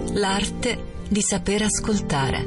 L'arte di saper ascoltare.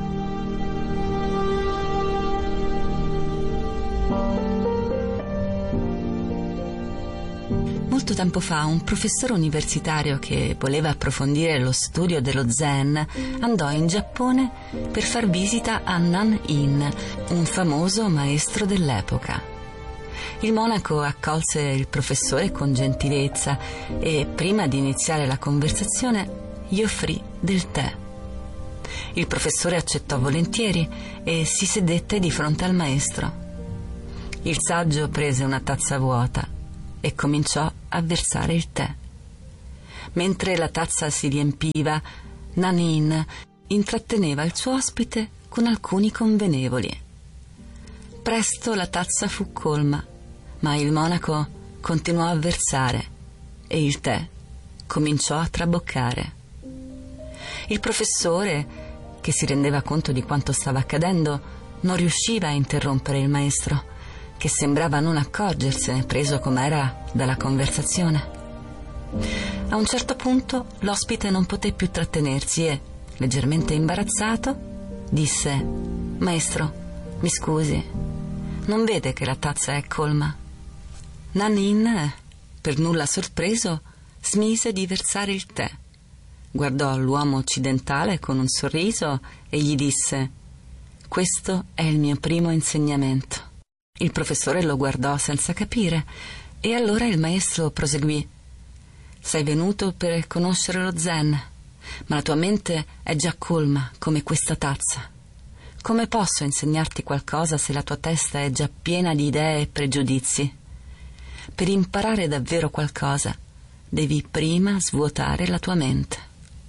Molto tempo fa un professore universitario che voleva approfondire lo studio dello Zen andò in Giappone per far visita a Nan-in, un famoso maestro dell'epoca. Il monaco accolse il professore con gentilezza e, prima di iniziare la conversazione, gli offrì del tè. Il professore accettò volentieri e si sedette di fronte al maestro. Il saggio prese una tazza vuota e cominciò a versare il tè. Mentre la tazza si riempiva, Nan-in intratteneva il suo ospite con alcuni convenevoli. Presto la tazza fu colma, ma il monaco continuò a versare e il tè cominciò a traboccare. Il professore, che si rendeva conto di quanto stava accadendo, non riusciva a interrompere il maestro, che sembrava non accorgersene, preso com'era dalla conversazione. A un certo punto l'ospite non poté più trattenersi e, leggermente imbarazzato, disse: «Maestro, mi scusi, non vede che la tazza è colma?» Nan-in, per nulla sorpreso, smise di versare il tè. Guardò l'uomo occidentale con un sorriso e gli disse: «Questo è il mio primo insegnamento». Il professore lo guardò senza capire e allora il maestro proseguì: «Sei venuto per conoscere lo Zen, ma la tua mente è già colma come questa tazza. Come posso insegnarti qualcosa se la tua testa è già piena di idee e pregiudizi? Per imparare davvero qualcosa, devi prima svuotare la tua mente».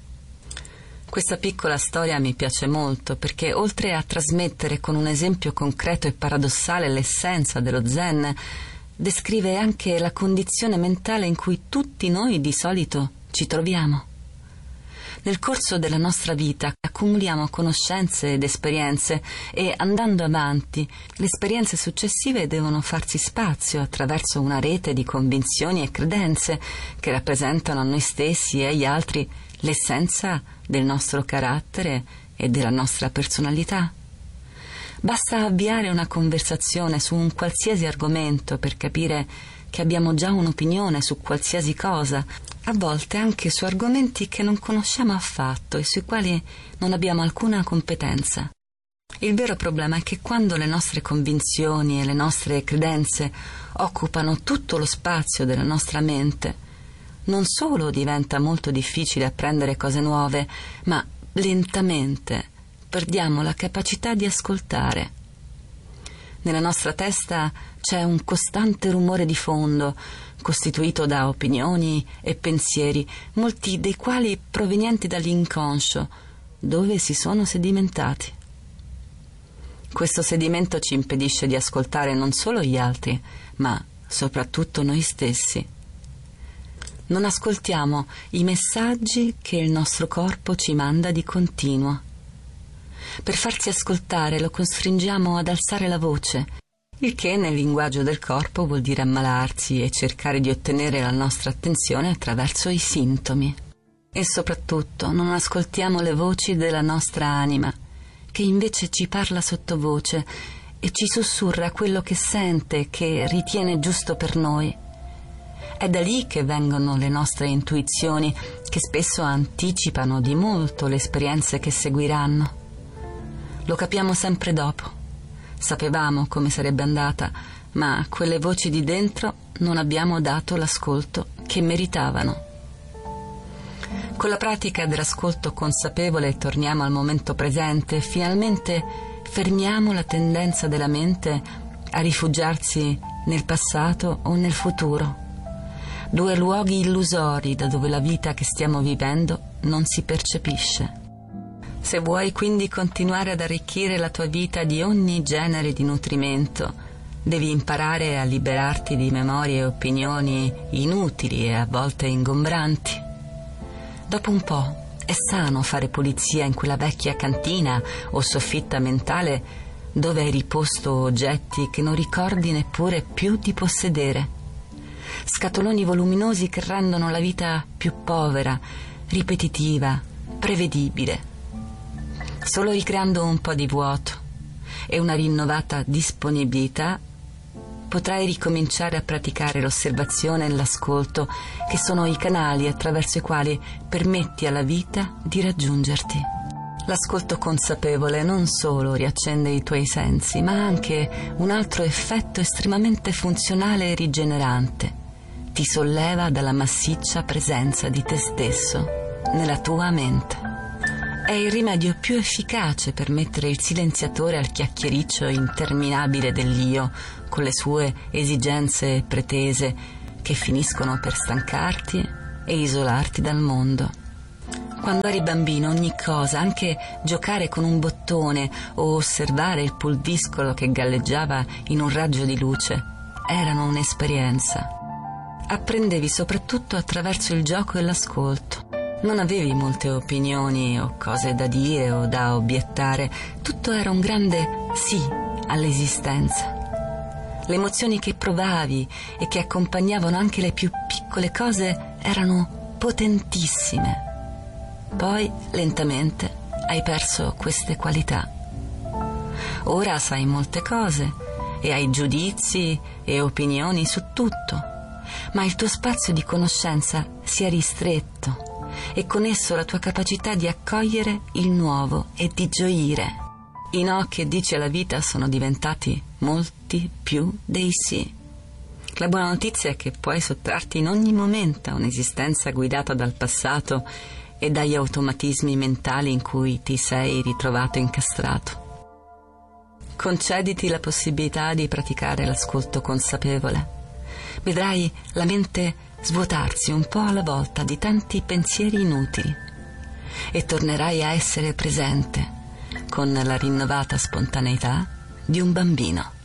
Questa piccola storia mi piace molto perché, oltre a trasmettere con un esempio concreto e paradossale l'essenza dello Zen, descrive anche la condizione mentale in cui tutti noi di solito ci troviamo. Nel corso della nostra vita accumuliamo conoscenze ed esperienze e, andando avanti, le esperienze successive devono farsi spazio attraverso una rete di convinzioni e credenze che rappresentano a noi stessi e agli altri l'essenza del nostro carattere e della nostra personalità. Basta avviare una conversazione su un qualsiasi argomento per capire che abbiamo già un'opinione su qualsiasi cosa, a volte anche su argomenti che non conosciamo affatto e sui quali non abbiamo alcuna competenza. Il vero problema è che quando le nostre convinzioni e le nostre credenze occupano tutto lo spazio della nostra mente, non solo diventa molto difficile apprendere cose nuove, ma lentamente perdiamo la capacità di ascoltare. Nella nostra testa c'è un costante rumore di fondo, costituito da opinioni e pensieri, molti dei quali provenienti dall'inconscio, dove si sono sedimentati. Questo sedimento ci impedisce di ascoltare non solo gli altri, ma soprattutto noi stessi. Non ascoltiamo i messaggi che il nostro corpo ci manda di continuo. Per farsi ascoltare lo costringiamo ad alzare la voce, il che nel linguaggio del corpo vuol dire ammalarsi e cercare di ottenere la nostra attenzione attraverso i sintomi. E soprattutto non ascoltiamo le voci della nostra anima, che invece ci parla sottovoce e ci sussurra quello che sente e che ritiene giusto per noi. È da lì che vengono le nostre intuizioni, che spesso anticipano di molto le esperienze che seguiranno. Lo capiamo sempre dopo. Sapevamo come sarebbe andata, ma a quelle voci di dentro non abbiamo dato l'ascolto che meritavano. Con la pratica dell'ascolto consapevole torniamo al momento presente e finalmente fermiamo la tendenza della mente a rifugiarsi nel passato o nel futuro. Due luoghi illusori da dove la vita che stiamo vivendo non si percepisce. Se vuoi quindi continuare ad arricchire la tua vita di ogni genere di nutrimento, devi imparare a liberarti di memorie e opinioni inutili e a volte ingombranti. Dopo un po' è sano fare pulizia in quella vecchia cantina o soffitta mentale dove hai riposto oggetti che non ricordi neppure più di possedere. Scatoloni voluminosi che rendono la vita più povera, ripetitiva prevedibile. Solo ricreando un po' di vuoto e una rinnovata disponibilità potrai ricominciare a praticare l'osservazione e l'ascolto, che sono i canali attraverso i quali permetti alla vita di raggiungerti. L'ascolto consapevole non solo riaccende i tuoi sensi, ma ha anche un altro effetto estremamente funzionale e rigenerante. Ti solleva dalla massiccia presenza di te stesso nella tua mente. È il rimedio più efficace per mettere il silenziatore al chiacchiericcio interminabile dell'io, con le sue esigenze e pretese che finiscono per stancarti e isolarti dal mondo. Quando eri bambino ogni cosa, anche giocare con un bottone o osservare il pulviscolo che galleggiava in un raggio di luce, erano un'esperienza. Apprendevi soprattutto attraverso il gioco e l'ascolto. Non avevi molte opinioni o cose da dire o da obiettare, tutto era un grande sì all'esistenza. Le emozioni che provavi e che accompagnavano anche le più piccole cose erano potentissime. Poi, lentamente, hai perso queste qualità. Ora sai molte cose e hai giudizi e opinioni su tutto, ma il tuo spazio di conoscenza si è ristretto e con esso la tua capacità di accogliere il nuovo e di gioire. I no che dici alla vita sono diventati molti più dei sì. La buona notizia è che puoi sottrarti in ogni momento a un'esistenza guidata dal passato e dagli automatismi mentali in cui ti sei ritrovato incastrato. Concediti la possibilità di praticare l'ascolto consapevole. Vedrai la mente svuotarsi un po' alla volta di tanti pensieri inutili e tornerai a essere presente con la rinnovata spontaneità di un bambino.